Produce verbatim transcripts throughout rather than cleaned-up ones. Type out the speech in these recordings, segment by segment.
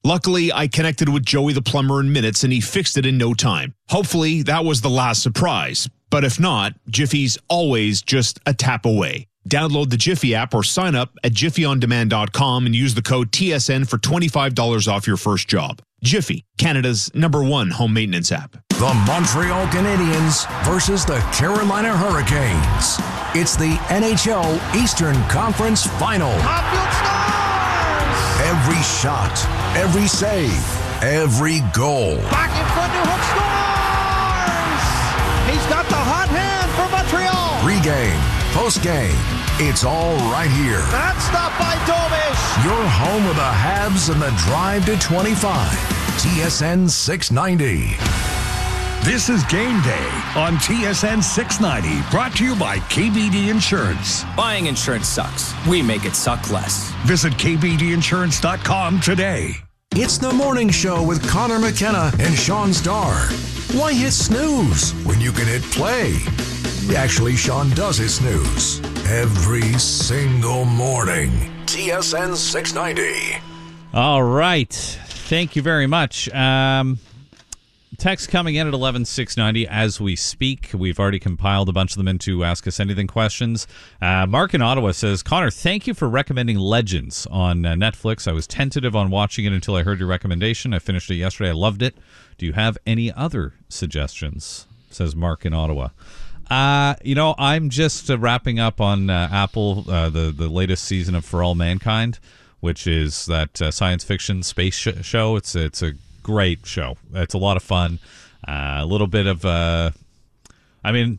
Luckily, I connected with Joey the plumber in minutes and he fixed it in no time. Hopefully, that was the last surprise. But if not, Jiffy's always just a tap away. Download the Jiffy app or sign up at jiffy on demand dot com and use the code T S N for twenty-five dollars off your first job. Jiffy, Canada's number one home maintenance app. The Montreal Canadiens versus the Carolina Hurricanes. It's the N H L Eastern Conference Final. Caufield scores! Every shot, every save, every goal. Back in front, Newhook scores! He's got the hot hand for Montreal. Pre-game, post-game, it's all right here. That's stopped by Domish. Your home of the Habs and the drive to twenty-five. T S N six ninety. This is Game Day on T S N six ninety, brought to you by K B D Insurance. Buying insurance sucks. We make it suck less. Visit k b d insurance dot com today. It's the morning show with Connor McKenna and Sean Starr. Why hit snooze when you can hit play? Actually, Sean does hit snooze every single morning. T S N six ninety. All right. Thank you very much. Um... Text coming in at eleven six ninety as we speak. We've already compiled a bunch of them into Ask Us Anything questions. Uh, Mark in Ottawa says, Connor, thank you for recommending Legends on uh, Netflix. I was tentative on watching it until I heard your recommendation. I finished it yesterday. I loved it. Do you have any other suggestions? Says Mark in Ottawa. Uh, you know, I'm just uh, wrapping up on uh, Apple, uh, the, the latest season of For All Mankind, which is that uh, science fiction space sh- show. It's It's a great show. It's a lot of fun. Uh, a little bit of, uh, I mean,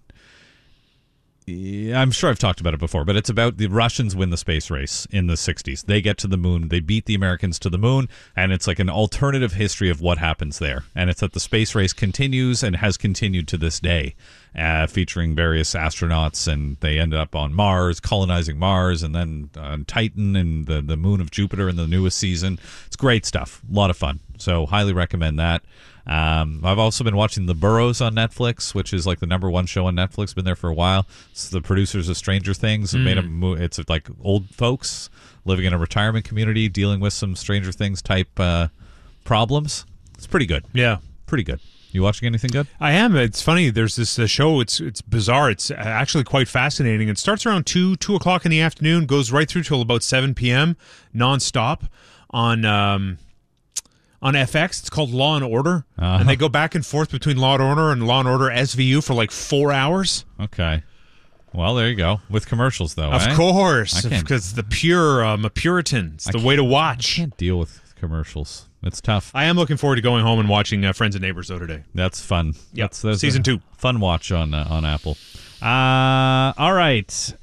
I'm sure I've talked about it before, but it's about the Russians win the space race in the sixties. They get to the moon. They beat the Americans to the moon, and it's like an alternative history of what happens there. And it's that the space race continues and has continued to this day, uh, featuring various astronauts, and they end up on Mars, colonizing Mars, and then on Titan and the, the moon of Jupiter in the newest season. It's great stuff. A lot of fun. So highly recommend that. Um, I've also been watching The Burrows on Netflix, which is like the number one show on Netflix. Been there for a while. It's the producers of Stranger Things. Mm. Made a mo- it's like old folks living in a retirement community dealing with some Stranger Things type uh, problems. It's pretty good. Yeah, pretty good. You watching anything good? I am. It's funny. There's this uh, show. It's it's bizarre. It's actually quite fascinating. It starts around two two o'clock in the afternoon, goes right through till about seven p.m. nonstop on. Um, On F X, it's called Law and Order, uh-huh. and they go back and forth between Law and Order and Law and Order S V U for like four hours. Okay, well there you go. With commercials though, of eh? course, because the pure, I'm a Puritan. It's the way to watch. I can't deal with commercials. It's tough. I am looking forward to going home and watching uh, Friends and Neighbors though today. That's fun. Yeah, that's, that's season two. Fun watch on uh, on Apple. Uh, all right.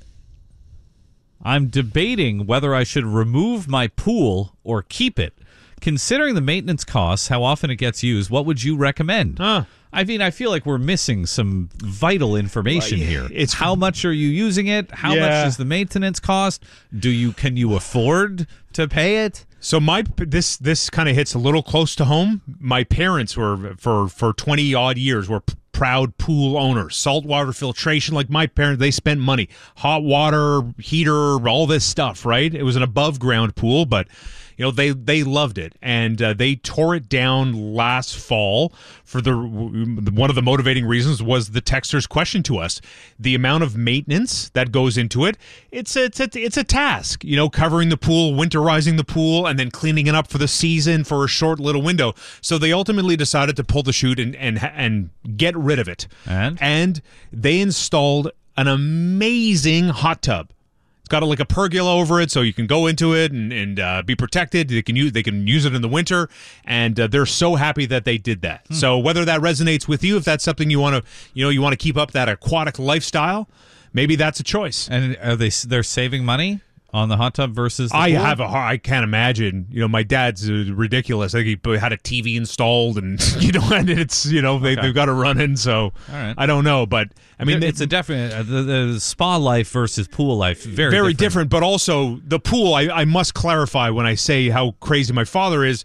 I'm debating whether I should remove my pool or keep it. Considering the maintenance costs, how often it gets used, what would you recommend? Huh. I mean, I feel like we're missing some vital information well, here. It's how much are you using it? How yeah. much is the maintenance cost? Do you can you afford to pay it? So my this this kind of hits a little close to home. My parents were for for twenty odd years were p- proud pool owners. Saltwater filtration, like my parents, they spent money. Hot water heater, all this stuff. Right? It was an above ground pool, but. You know, they, they loved it, and uh, they tore it down last fall for the one of the motivating reasons was the texter's question to us. The amount of maintenance that goes into it, it's a, it's a, it's a task, you know, covering the pool, winterizing the pool, and then cleaning it up for the season for a short little window. So they ultimately decided to pull the chute and, and, and get rid of it. And? And they installed an amazing hot tub. Got a, like a pergola over it, so you can go into it and, and uh, be protected. They can use they can use it in the winter, and uh, they're so happy that they did that. Hmm. So whether that resonates with you, if that's something you want to you know you want to keep up that aquatic lifestyle, maybe that's a choice. And are they they're saving money on the hot tub versus the I pool? have a I can't imagine. You know, my dad's uh, ridiculous. I think he had a T V installed, and you know, and it's you know they okay. they've got to run in. So all right. I don't know, but I mean, it's they, a definite uh, the, the spa life versus pool life. Very very different. different. But also the pool. I, I must clarify when I say how crazy my father is.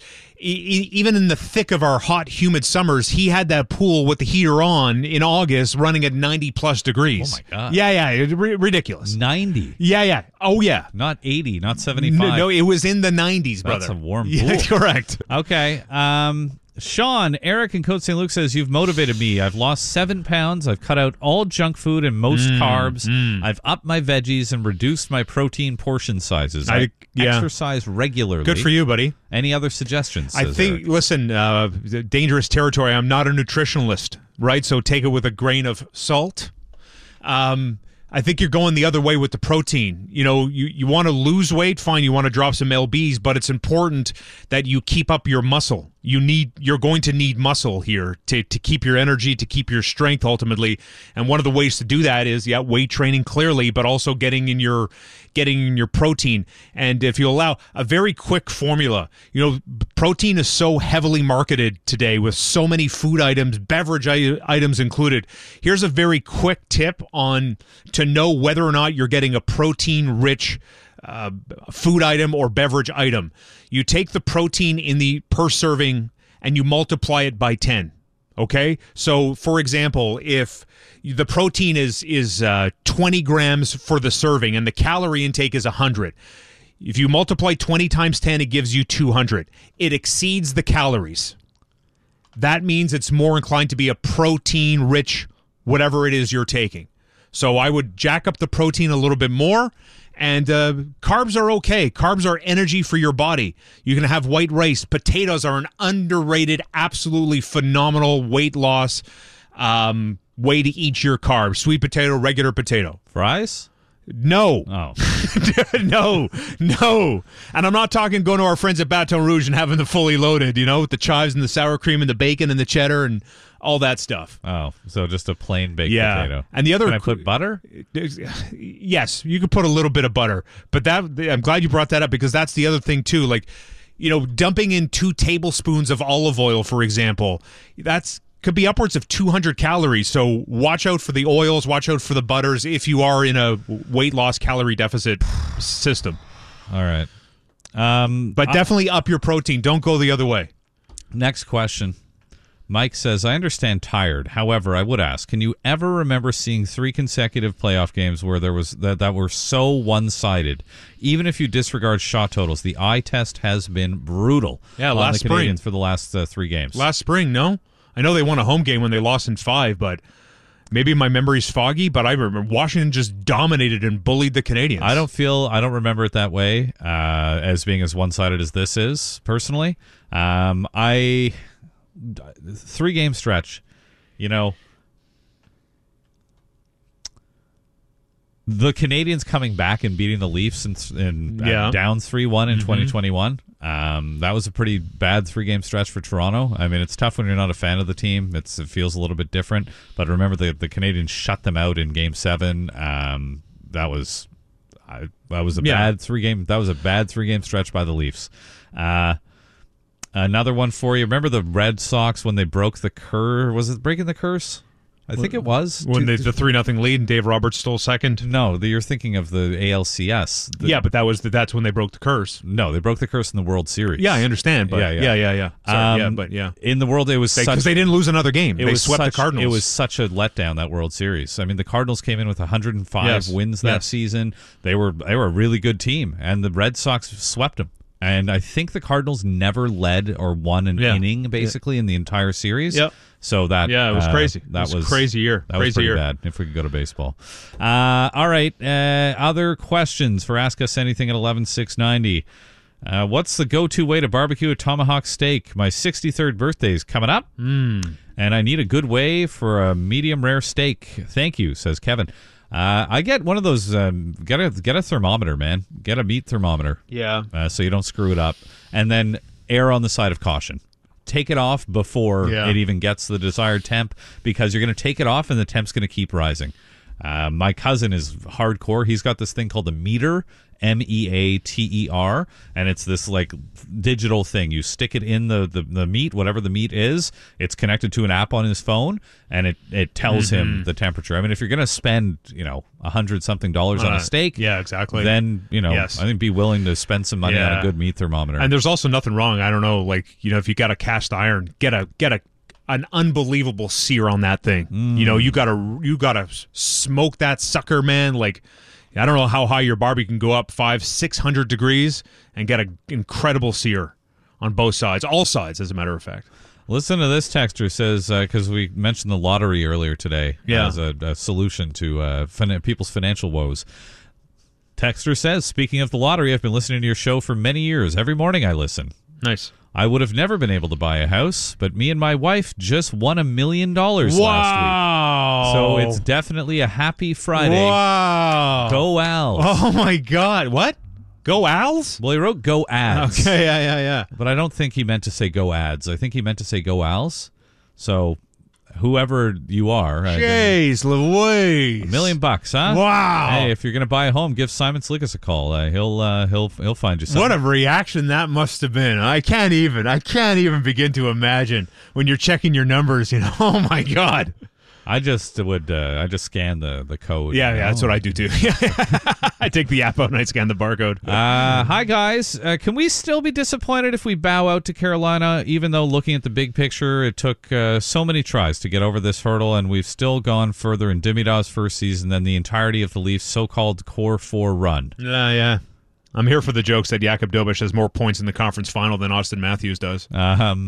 e- even in the thick of our hot, humid summers, he had that pool with the heater on in August running at ninety plus degrees. Oh, my God. Yeah, yeah. It's r- ridiculous. ninety. Yeah, yeah. Oh, yeah. Not eighty, not seventy-five. No, no, it was in the nineties, brother. That's a warm Yeah, pool. correct. Okay. Um, Sean, Eric in Côte Saint Luc says, you've motivated me. I've lost seven pounds. I've cut out all junk food and most Mm, carbs. mm. I've upped my veggies and reduced my protein portion sizes. I, I- yeah. exercise regularly. Good for you, buddy. Any other suggestions? I says think, Eric. listen, uh, dangerous territory. I'm not a nutritionalist, right? So take it with a grain of salt. Um, I think you're going the other way with the protein. You know, you, you want to lose weight, fine. You want to drop some L Bs, but it's important that you keep up your muscle. You need, you're going to need muscle here to, to keep your energy, to keep your strength ultimately. And one of the ways to do that is, yeah, weight training clearly, but also getting in your, getting in your protein. And if you allow a very quick formula, you know, protein is so heavily marketed today with so many food items, beverage I- items included. Here's a very quick tip on to know whether or not you're getting a protein rich Uh, food item or beverage item. You take the protein in the per serving and you multiply it by ten. Okay, so for example, if the protein is is uh, twenty grams for the serving and the calorie intake is one hundred, if you multiply twenty times ten, it gives you two hundred. It exceeds the calories. That means it's more inclined to be a protein rich whatever it is you're taking. So I would jack up the protein a little bit more. And uh, carbs are okay. Carbs are energy for your body. You can have white rice. Potatoes are an underrated, absolutely phenomenal weight loss um, way to eat your carbs. Sweet potato, regular potato. Fries? No. Oh. no. No. And I'm not talking going to our friends at Baton Rouge and having the fully loaded, you know, with the chives and the sour cream and the bacon and the cheddar and all that stuff. Oh, so just a plain baked Yeah. potato. And the other, Can I put butter? Yes, you could put a little bit of butter, but that I'm glad you brought that up because that's the other thing too. Like, you know, dumping in two tablespoons of olive oil, for example, that's could be upwards of two hundred calories. So watch out for the oils, watch out for the butters if you are in a weight loss calorie deficit system. All right. Um, But definitely up your protein. Don't go the other way. Next question. Mike says, I understand tired. However, I would ask, can you ever remember seeing three consecutive playoff games where there was that, that were so one-sided? Even if you disregard shot totals, the eye test has been brutal Yeah, on last the Canadians spring. for the last uh, three games. Last spring, no? I know they won a home game when they lost in five, but maybe my memory's foggy, but I remember Washington just dominated and bullied the Canadians. I don't feel, I don't remember it that way uh, as being as one-sided as this is, personally. Um, I... Three game stretch, you know, the Canadians coming back and beating the Leafs and, and Yeah. uh, down three one in Mhm. twenty twenty-one. Um, that was a pretty bad three game stretch for Toronto. I mean, it's tough when you're not a fan of the team. It's, it feels a little bit different. But remember, the the Canadians shut them out in game seven. Um, that was I, that was a Yeah. bad three game. That was a bad three game stretch by the Leafs. Uh, Another one for you. Remember the Red Sox when they broke the curse? Was it breaking the curse? I think it was. When Two- they, the three nothing lead and Dave Roberts stole second. No, the, you're thinking of the A L C S. The- Yeah, but that was the, that's when they broke the curse. no, they broke the curse in the World Series. Yeah, I understand, but Yeah, yeah, yeah. yeah, yeah. yeah. Sorry, yeah, Um, but yeah. In the world, it was Because such. they, didn't lose another game. It they was swept such, the Cardinals. It was such a letdown, that World Series. I mean, the Cardinals came in with one hundred five Yes. wins that Yes. season. They were they were a really good team, and the Red Sox swept them. And I think the Cardinals never led or won an Yeah. inning, basically, in the entire series. Yep. So that Yeah, it was uh, crazy. That It was a was crazy year. That Crazy was pretty year. bad. If we could go to baseball. Uh, all right. Uh, other questions for Ask Us Anything at eleven six ninety. Uh, what's the go-to way to barbecue a tomahawk steak? My sixty-third birthday is coming up, Mm. and I need a good way for a medium rare steak. Thank you, says Kevin. Uh, I get one of those. Um, get a get a thermometer, man. Get a meat thermometer. Yeah. Uh, so you don't screw it up, and then err on the side of caution. Take it off before Yeah. it even gets the desired temp, because you're going to take it off and the temp's going to keep rising. Uh, my cousin is hardcore. He's got this thing called a meter, M E A T E R, and it's this like digital thing. You stick it in the, the, the meat, whatever the meat is. It's connected to an app on his phone, and it, it tells mm-hmm. him the temperature. I mean, if you're going to spend, you know, a hundred something dollars uh, on a steak, yeah, exactly. Then, you know, yes. I think be willing to spend some money yeah. on a good meat thermometer. And there's also nothing wrong. I don't know, like, you know, if you got a cast iron, get a get a an unbelievable sear on that thing. Mm. You know, you gotta you gotta smoke that sucker, man. Like, I don't know how high your barbie can go up, five, six hundred degrees, and get an incredible sear on both sides, all sides, as a matter of fact. Listen to this texter says, because uh, we mentioned the lottery earlier today yeah. as a, a solution to uh, fin- people's financial woes. Texter says, speaking of the lottery, I've been listening to your show for many years. Every morning I listen. Nice. I would have never been able to buy a house, but me and my wife just won a million dollars last Wow. week. So it's definitely a happy Friday. Wow. Go Als. Oh, my God. What? Go Als? Well, he wrote Go Ads. Okay, yeah, yeah, yeah. But I don't think he meant to say Go Ads. I think he meant to say Go Als. So whoever you are. Jeez Louise. A million bucks, huh? Wow. Hey, if you're going to buy a home, give Simon Slikas a call. Uh, he'll uh, he'll he'll find you something. What a reaction that must have been. I can't even. I can't even begin to imagine when you're checking your numbers, you know. Oh, my God. I just would. Uh, I just scan the, the code. Yeah, you know? yeah, that's what I do too. I take the app out and I scan the barcode. Uh, hi guys, uh, can we still be disappointed if we bow out to Carolina? Even though looking at the big picture, it took uh, so many tries to get over this hurdle, and we've still gone further in Dimidaw's first season than the entirety of the Leafs' so-called core four run. Yeah, yeah. I'm here for the jokes that Jakub Dobeš has more points in the conference final than Austin Matthews does. Um.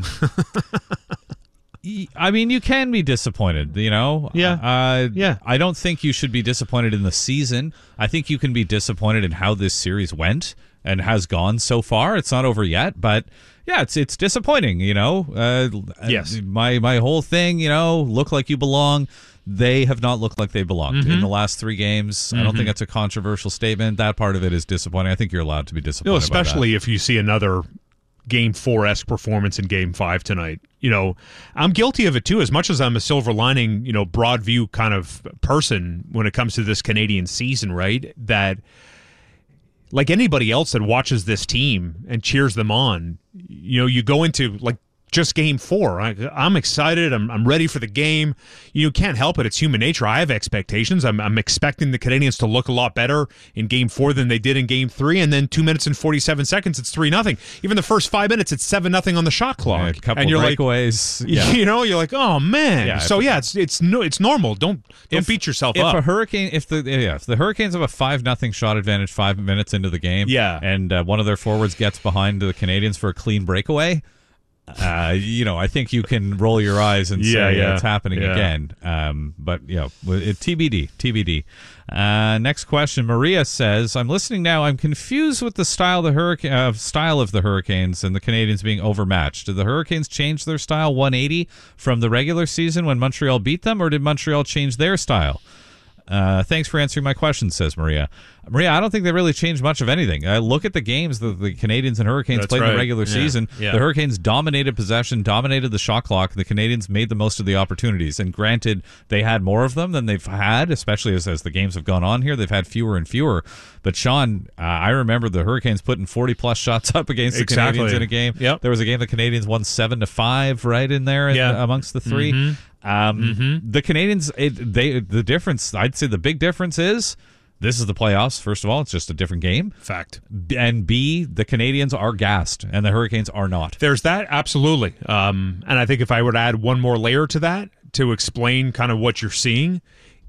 I mean, you can be disappointed, you know? Yeah. Uh, yeah. I don't think you should be disappointed in the season. I think you can be disappointed in how this series went and has gone so far. It's not over yet, but yeah, it's it's disappointing, you know? Uh, yes. My, my whole thing, you know, look like you belong. They have not looked like they belonged mm-hmm. in the last three games. Mm-hmm. I don't think that's a controversial statement. That part of it is disappointing. I think you're allowed to be disappointed. No, especially by that. If you see another Game four-esque performance in Game five tonight. You know, I'm guilty of it too, as much as I'm a silver lining, you know, broad view kind of person when it comes to this Canadian season, right? That, like anybody else that watches this team and cheers them on, you know, you go into, like, just game four. I, I'm excited. I'm, I'm ready for the game. You can't help it. It's human nature. I have expectations. I'm, I'm expecting the Canadians to look a lot better in game four than they did in game three. And then two minutes and forty-seven seconds, it's three nothing. Even the first five minutes, it's seven nothing on the shot clock. Yeah, a couple and you're breakaways. Like, yeah. you know, you're like, oh man. Yeah, so yeah, it's it's no, it's normal. Don't don't if, beat yourself if up. If a hurricane, if the yeah, if the Hurricanes have a five nothing shot advantage five minutes into the game, yeah. and uh, one of their forwards gets behind the Canadians for a clean breakaway. Uh, you know, I think you can roll your eyes and say yeah, yeah. yeah, it's happening yeah. again. Um, but, you know, it, T B D, T B D. Uh, next question. Maria says, I'm listening now. I'm confused with the style, the hurricane, uh, style of the Hurricanes and the Canadians being overmatched. Did the Hurricanes change their style one eighty from the regular season when Montreal beat them, or did Montreal change their style? Uh, thanks for answering my question, says Maria. Maria, I don't think they really changed much of anything. Uh, look at the games that the Canadians and Hurricanes That's played right. in the regular yeah. season. Yeah. The Hurricanes dominated possession, dominated the shot clock. The Canadians made the most of the opportunities. And granted, they had more of them than they've had, especially as, as the games have gone on here. They've had fewer and fewer. But, Sean, uh, I remember the Hurricanes putting forty-plus shots up against the exactly. Canadians in a game. Yep. There was a game the Canadians won seven to five right in there yeah. in, amongst the three. Mm-hmm. Um, mm-hmm. The Canadians, it, they the difference, I'd say the big difference is this is the playoffs. First of all, it's just a different game. Fact. And B, the Canadians are gassed and the Hurricanes are not. There's that, absolutely. Um, and I think if I were to add one more layer to that to explain kind of what you're seeing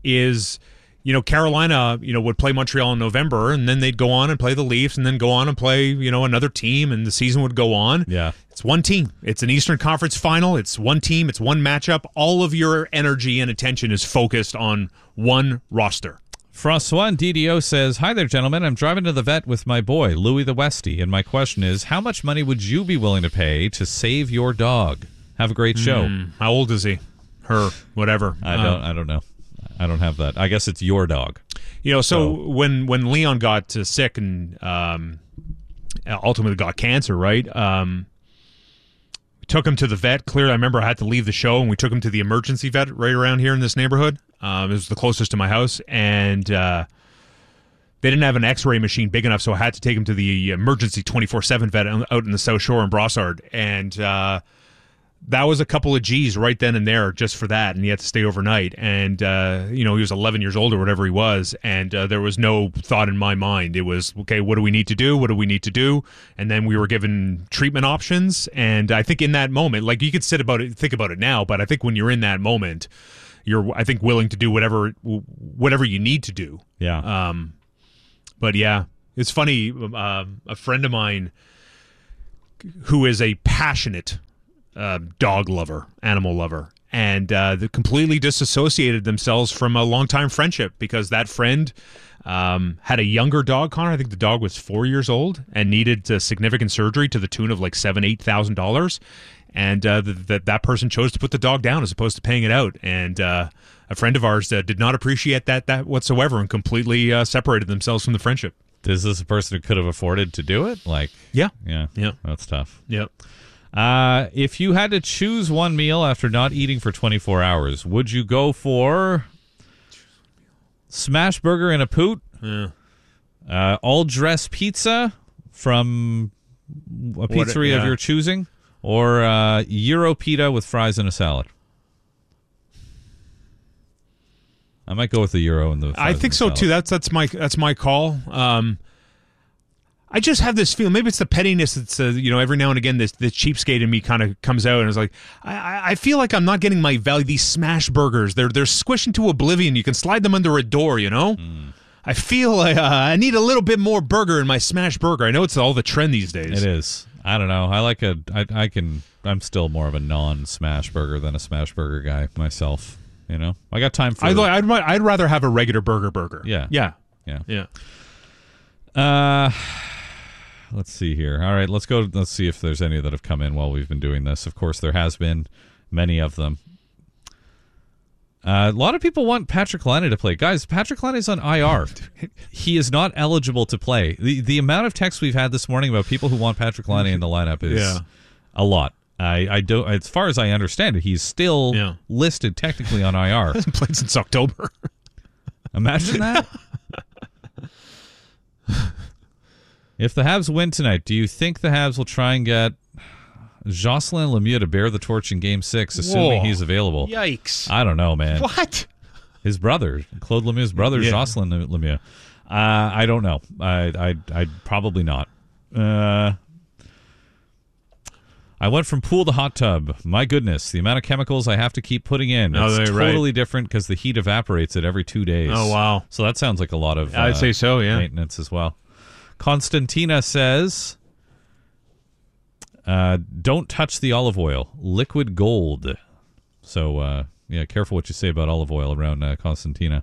is, you know, Carolina, you know, would play Montreal in November, and then they'd go on and play the Leafs, and then go on and play, you know, another team, and the season would go on. Yeah. It's one team. It's an Eastern Conference final. It's one team. It's one matchup. All of your energy and attention is focused on one roster. Francois D D O says, hi there, gentlemen. I'm driving to the vet with my boy, Louis the Westie, and my question is, how much money would you be willing to pay to save your dog? Have a great show. Mm, how old is he? Her? Whatever. I don't. Uh, I don't know. I don't have that. I guess it's your dog. You know, so, So- when when Leon got uh, sick and um, ultimately got cancer, right? Um, took him to the vet. Clearly, I remember I had to leave the show, and we took him to the emergency vet right around here in this neighborhood. Um, it was the closest to my house, and uh, they didn't have an X-ray machine big enough, so I had to take him to the emergency twenty-four seven vet out in the South Shore in Brossard, and uh, that was a couple of G's right then and there just for that, and he had to stay overnight. And uh, you know, he was eleven years old or whatever he was, and uh, there was no thought in my mind. It was, okay, what do we need to do? What do we need to do? And then we were given treatment options. And I think in that moment, like, you could sit about it, think about it now, but I think when you're in that moment, you're, I think, willing to do whatever whatever you need to do. Yeah. Um, but yeah, it's funny. Um, a friend of mine who is a passionate Uh, dog lover, animal lover, and uh, they completely disassociated themselves from a long-time friendship because that friend um, had a younger dog, Connor. I think the dog was four years old and needed uh, significant surgery to the tune of like seven, eight thousand dollars, and uh, that that person chose to put the dog down as opposed to paying it out. And uh, a friend of ours uh, did not appreciate that that whatsoever and completely uh, separated themselves from the friendship. Is this a person who could have afforded to do it? Like, yeah, yeah, yeah, that's tough. Yep. Uh, if you had to choose one meal after not eating for twenty-four hours, would you go for smash burger in a poot, yeah. uh, all dress pizza from a pizzeria yeah. of your choosing, or uh, Euro pita with fries and a salad? I might go with the Euro and the. I think so salad. too. That's that's my that's my call. Um, I just have this feeling. Maybe it's the pettiness. That's uh, you know, every now and again, this the cheapskate in me kind of comes out, and it's like I, I feel like I'm not getting my value. These smash burgers, they're they're squished into oblivion. You can slide them under a door. You know, mm. I feel like uh, I need a little bit more burger in my smash burger. I know it's all the trend these days. It is. I don't know. I like a. I, I can. I'm still more of a non-smash burger than a smash burger guy myself. You know, I got time for. I'd I'd, I'd rather have a regular burger burger. Yeah. Yeah. Yeah. Yeah. Uh. Let's see here. All right, let's go. Let's see if there's any that have come in while we've been doing this. Of course, there has been many of them. Uh, a lot of people want Patrick Laine to play. Guys, Patrick Laine is on I R. He is not eligible to play. The the amount of texts we've had this morning about people who want Patrick Laine in the lineup is yeah. a lot. I, I don't. As far as I understand it, he's still yeah. listed technically on I R. Hasn't played since October. Imagine that. If the Habs win tonight, do you think the Habs will try and get Jocelyn Lemieux to bear the torch in Game Six, assuming Whoa. he's available? Yikes! I don't know, man. What? His brother, Claude Lemieux's brother, yeah. Jocelyn Lemieux. Uh, I don't know. I, I, I'd probably not. Uh, I went from pool to hot tub. My goodness, the amount of chemicals I have to keep putting in. Oh, it's right. totally different because the heat evaporates it every two days. Oh, wow. So that sounds like a lot of uh, I'd say so, yeah. maintenance as well. Constantina says, uh, don't touch the olive oil. Liquid gold. So, uh, yeah, careful what you say about olive oil around uh, Constantina.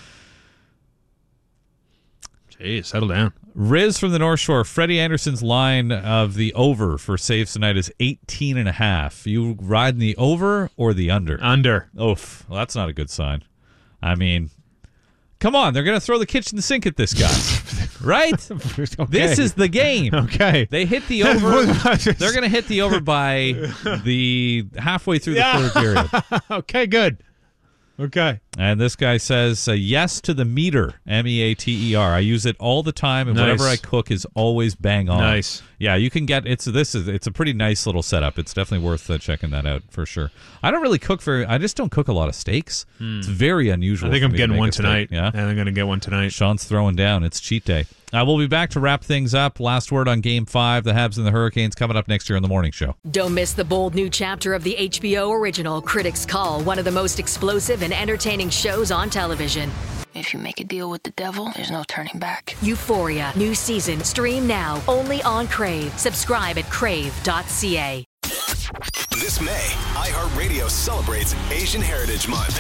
Jeez, settle down. Riz from the North Shore. Freddie Anderson's line of the over for saves tonight is eighteen and a half. You riding the over or the under? Under. Oof. Well, that's not a good sign. I mean, come on. They're going to throw the kitchen sink at this guy. Right? Okay. This is the game. Okay. They hit the over. They're going to hit the over by the halfway through the Yeah. third period. Okay, good. Okay. And this guy says, uh, yes to the meter, M E A T E R. I use it all the time, and Nice. whatever I cook is always bang on. Nice. Yeah, you can get it's this is it's a pretty nice little setup. It's definitely worth uh, checking that out for sure. I don't really cook very. I just don't cook a lot of steaks. It's very unusual. I think for I'm me to getting make one a steak. tonight. Yeah, And I'm going to get one tonight. Sean's throwing down. It's cheat day. Uh, we'll be back to wrap things up. Last word on Game Five, the Habs and the Hurricanes, coming up next year on the morning show. Don't miss the bold new chapter of the H B O original Critics' Call, one of the most explosive and entertaining shows on television. If you make a deal with the devil, there's no turning back. Euphoria, new season, stream now, only on Crave. Subscribe at crave dot c a. This May, iHeartRadio celebrates Asian Heritage Month.